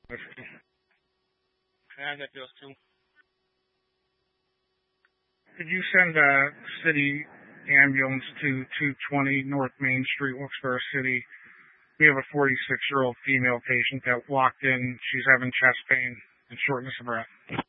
Yeah, I got those too. Could you send a city ambulance to 220 North Main Street, Wilkes-Barre City? We have a 46-year-old female patient that walked in. She's having chest pain and shortness of breath.